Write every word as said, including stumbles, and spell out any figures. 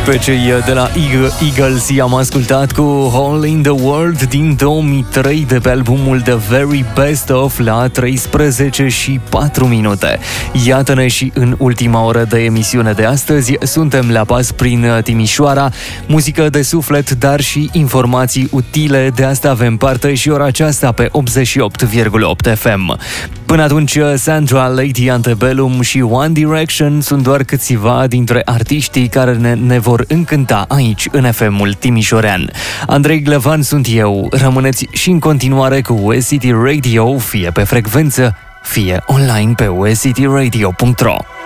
Pe cei de la Eagles i-am ascultat cu Hole in the World din două mii trei de pe albumul The Very Best Of la treisprezece și patru minute. Iată-ne și în ultima oră de emisiune de astăzi. Suntem la pas prin Timișoara, muzică de suflet, dar și informații utile. De asta avem parte și ora aceasta pe optzeci și opt virgulă opt F M. Până atunci, Sandra, Lady Antebellum și One Direction sunt doar câțiva dintre artiștii care ne, ne vor încânta aici, în F M-ul timișorean. Andrei Glevan sunt eu. Rămâneți și în continuare cu U S City Radio, fie pe frecvență, fie online pe u s city radio punct r o.